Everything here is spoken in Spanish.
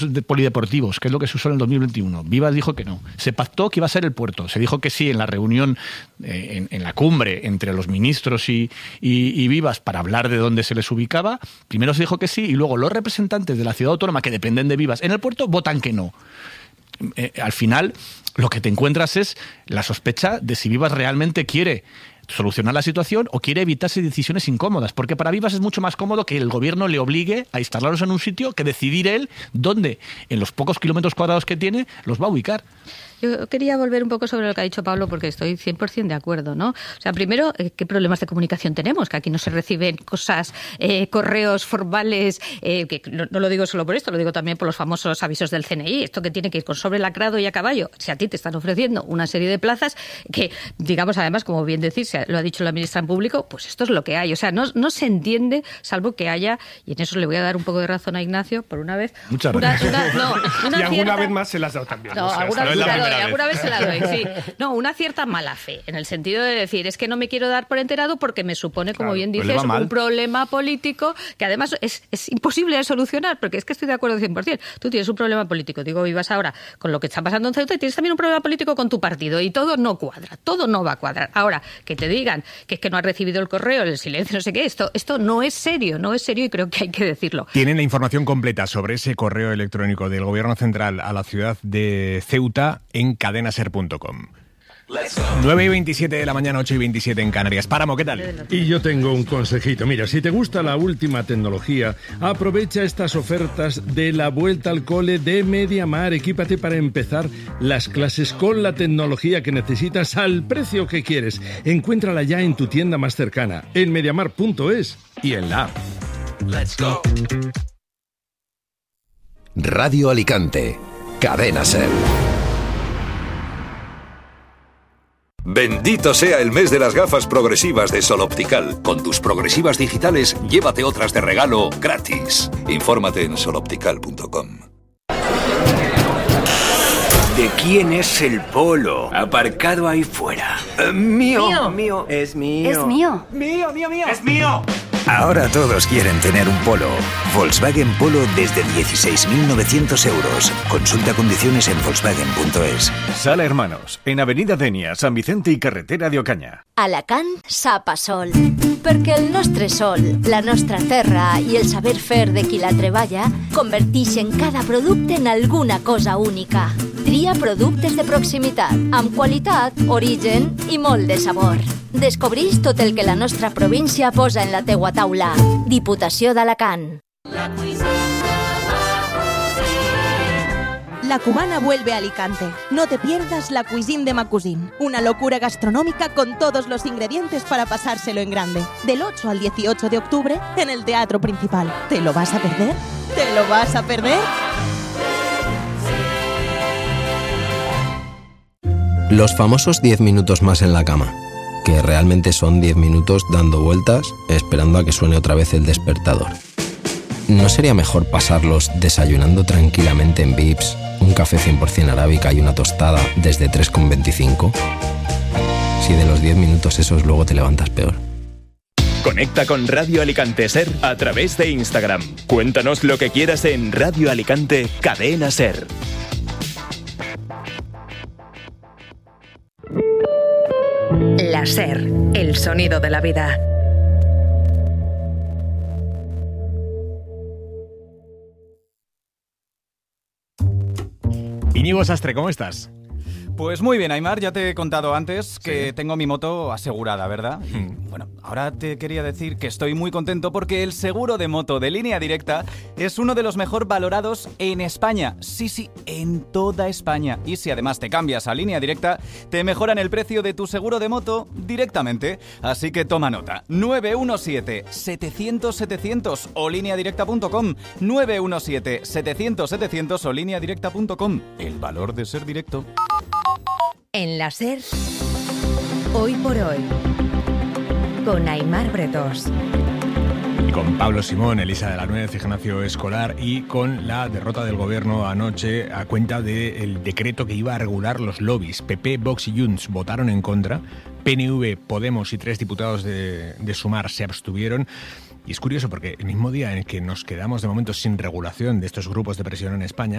de polideportivos, que es lo que se usó en el 2021. Vivas dijo que no. Se pactó que iba a ser el puerto. Se dijo que sí en la reunión, en la cumbre entre los ministros y Vivas para hablar de dónde se les ubicaba. Primero se dijo que sí y luego los representantes de la ciudad autónoma que dependen de Vivas en el puerto votan que no. Al final lo que te encuentras es la sospecha de si Vivas realmente quiere solucionar la situación o quiere evitarse decisiones incómodas, porque para Vivas es mucho más cómodo que el gobierno le obligue a instalarlos en un sitio que decidir él dónde, en los pocos kilómetros cuadrados que tiene, los va a ubicar. Yo quería volver un poco sobre lo que ha dicho Pablo, porque estoy 100% de acuerdo, ¿no? O sea, primero, ¿qué problemas de comunicación tenemos? Que aquí no se reciben cosas, correos formales, que no lo digo solo por esto, lo digo también por los famosos avisos del CNI, esto que tiene que ir con sobre lacrado y a caballo. Si a ti te están ofreciendo una serie de plazas que, digamos, además, como bien decís, lo ha dicho la ministra en público, pues esto es lo que hay. O sea, no se entiende, salvo que haya, y en eso le voy a dar un poco de razón a Ignacio, por una vez. Muchas gracias. Y alguna vez más se las ha dado también. No, alguna vez se la doy, sí. No, una cierta mala fe, en el sentido de decir, es que no me quiero dar por enterado porque me supone, como bien dices, un problema político que además es imposible de solucionar, porque es que estoy de acuerdo 100%. Tú tienes un problema político, digo, Vivas ahora con lo que está pasando en Ceuta, y tienes también un problema político con tu partido, y todo no cuadra, todo no va a cuadrar. Ahora, que te digan que es que no has recibido el correo, el silencio, no sé qué, esto no es serio, y creo que hay que decirlo. Tienen la información completa sobre ese correo electrónico del Gobierno Central a la ciudad de Ceuta en cadenaser.com. 9:27 de la mañana, 8:27 en Canarias. Páramo, ¿qué tal? Y yo tengo un consejito. Mira, si te gusta la última tecnología, aprovecha estas ofertas de la vuelta al cole de MediaMar. Equípate para empezar las clases con la tecnología que necesitas al precio que quieres. Encuéntrala ya en tu tienda más cercana, en mediamar.es y en la app. Let's go. Radio Alicante, Cadena Ser. Bendito sea el mes de las gafas progresivas de Sol Optical. Con tus progresivas digitales, llévate otras de regalo gratis. Infórmate en soloptical.com. ¿De quién es el Polo? Aparcado ahí fuera. Mío. Es mío. Es mío. Mío. Es mío. Ahora todos quieren tener un Polo. Volkswagen Polo desde 16.900 euros. Consulta condiciones en volkswagen.es. Sala Hermanos, en Avenida Denia, San Vicente y Carretera de Ocaña. Alacant sapa sol, perquè el nostre sol, la nostra terra i el saber fer de qui la treballa converteixen cada producte en alguna cosa única. Tria productes de proximitat, amb qualitat, origen i molt de sabor. Descobreix tot el que la nostra província posa en la teua taula. Diputació d'Alacant. La Cubana vuelve a Alicante. No te pierdas la Cuisine de Macusin, una locura gastronómica con todos los ingredientes para pasárselo en grande. Del 8 al 18 de octubre en el Teatro Principal. ¿Te lo vas a perder? ¿Te lo vas a perder? Los famosos 10 minutos más en la cama, que realmente son 10 minutos dando vueltas, esperando a que suene otra vez el despertador. ¿No sería mejor pasarlos desayunando tranquilamente en Vips, un café 100% arábica y una tostada desde 3,25? Si de los 10 minutos esos luego te levantas peor. Conecta con Radio Alicante Ser a través de Instagram. Cuéntanos lo que quieras en Radio Alicante Cadena Ser. La Ser, el sonido de la vida. Íñigo Sastre, ¿cómo estás? Pues muy bien, Aimar, ya te he contado antes que tengo mi moto asegurada, ¿verdad? Bueno, ahora te quería decir que estoy muy contento porque el seguro de moto de Línea Directa es uno de los mejor valorados en España. Sí, en toda España. Y si además te cambias a Línea Directa, te mejoran el precio de tu seguro de moto directamente. Así que toma nota. 917-700-700 o lineadirecta.com. 917-700-700 o lineadirecta.com. El valor de ser directo. En la Ser, hoy por hoy, con Aimar Bretos. Y con Pablo Simón, Elisa de la Nuez, Ignacio Escolar, y con la derrota del gobierno anoche a cuenta del decreto que iba a regular los lobbies. PP, Vox y Junts votaron en contra. PNV, Podemos y 3 diputados de Sumar se abstuvieron. Y es curioso porque el mismo día en el que nos quedamos de momento sin regulación de estos grupos de presión en España,